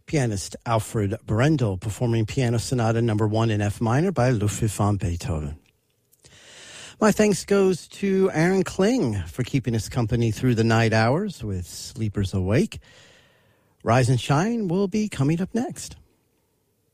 Pianist Alfred Brendel performing Piano Sonata No. 1 in F minor by Ludwig van Beethoven. My thanks goes to Aaron Kling for keeping us company through the night hours with Sleepers Awake. Rise and Shine will be coming up next.